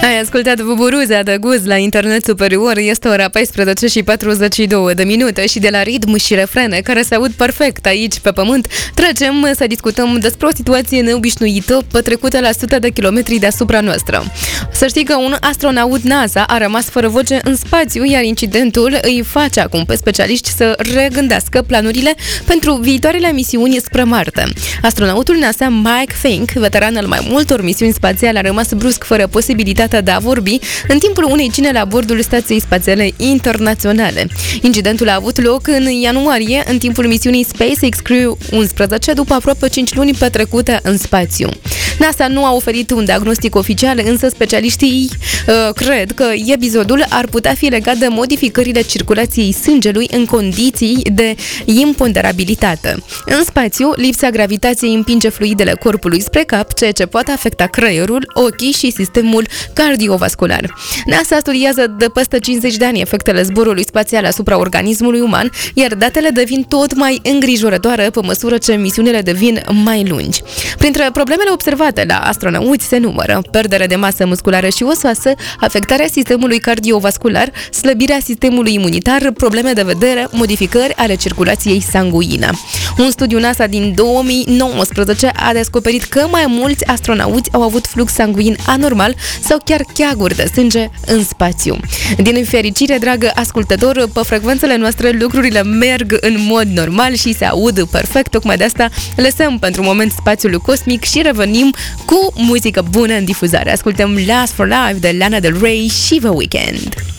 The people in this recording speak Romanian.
Ai ascultat Buburuza de Guz la internet superior. Este ora 14 și 42 de minute și de la ritm și refrene care se aud perfect aici pe pământ, trecem să discutăm despre o situație neobișnuită petrecută la sute de kilometri deasupra noastră. Să știi că un astronaut NASA a rămas fără voce în spațiu, iar incidentul îi face acum pe specialiști să regândească planurile pentru viitoarele misiuni spre Marte. Astronautul NASA Mike Fink, veteran al mai multor misiuni spațiale, a rămas brusc fără posibilitatea de a vorbi în timpul unei cine la bordul Stației Spațiale Internaționale. Incidentul a avut loc în ianuarie, în timpul misiunii SpaceX Crew 11, după aproape 5 luni petrecute în spațiu. NASA nu a oferit un diagnostic oficial, însă specialiștii cred că episodul ar putea fi legat de modificările circulației sângelui în condiții de imponderabilitate. În spațiu, lipsa gravitației împinge fluidele corpului spre cap, ceea ce poate afecta creierul, ochii și sistemul cardiovascular. NASA studiază de peste 50 de ani efectele zborului spațial asupra organismului uman, iar datele devin tot mai îngrijorătoare pe măsură ce misiunile devin mai lungi. Printre problemele observate la astronauți se numără pierdere de masă musculară și osoasă, afectarea sistemului cardiovascular, slăbirea sistemului imunitar, probleme de vedere, modificări ale circulației sanguine. Un studiu NASA din 2019 a descoperit că mai mulți astronauți au avut flux sanguin anormal sau chiar cheaguri de sânge în spațiu. Din fericire, dragă ascultător, pe frecvențele noastre lucrurile merg în mod normal și se aud perfect. Tocmai de asta lăsăm pentru moment spațiul cosmic și revenim cu muzică bună în difuzare. Ascultăm Last for Life de Lana Del Rey și The Weeknd.